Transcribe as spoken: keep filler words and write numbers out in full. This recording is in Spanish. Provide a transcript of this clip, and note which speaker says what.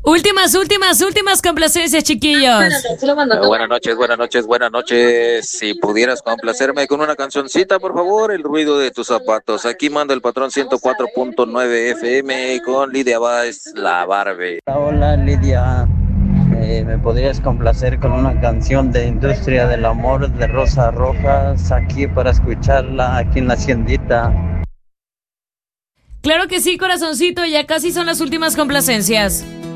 Speaker 1: Últimas, últimas, últimas complacencias, chiquillos.
Speaker 2: Uh, buenas noches, buenas noches, buenas noches. Si pudieras complacerme con una cancioncita, por favor, El ruido de tus zapatos. Aquí manda el patrón ciento cuatro punto nueve F M con Lidia Báez, La Barbie.
Speaker 3: Hola Lidia, eh, ¿me podrías complacer con una canción de Industria del Amor de Rosa Rojas aquí para escucharla aquí en la haciendita?
Speaker 1: Claro que sí, corazoncito, ya casi son las últimas complacencias.